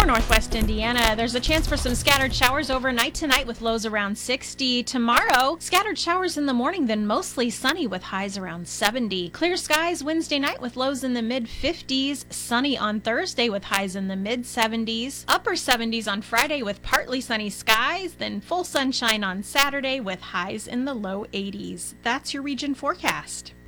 For Northwest Indiana, there's a chance for some scattered showers overnight tonight with lows around 60. Tomorrow, scattered showers in the morning, then mostly sunny with highs around 70. Clear skies Wednesday night with lows in the mid-50s. Sunny on Thursday with highs in the mid-70s. Upper 70s on Friday with partly sunny skies, then full sunshine on Saturday with highs in the low 80s. That's your region forecast.